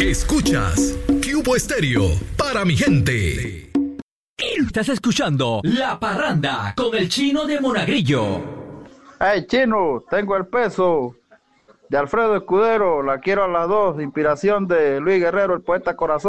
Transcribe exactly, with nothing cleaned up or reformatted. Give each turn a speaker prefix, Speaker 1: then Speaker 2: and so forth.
Speaker 1: Escuchas Cubo Estéreo para mi gente.
Speaker 2: Estás escuchando La Parranda con el Chino de Monagrillo.
Speaker 3: Hey, Chino, tengo el peso de Alfredo Escudero, la quiero a las dos, inspiración de Luis Guerrero, el poeta corazón.